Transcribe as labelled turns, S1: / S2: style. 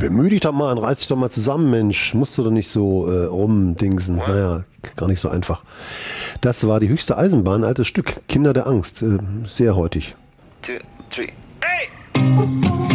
S1: Bemühe dich doch mal und reiß dich doch mal zusammen, Mensch. Musst du doch nicht so rumdingsen. Naja, gar nicht so einfach. Das war die höchste Eisenbahn, altes Stück. Kinder der Angst. Sehr heutig.
S2: 2, 3, hey!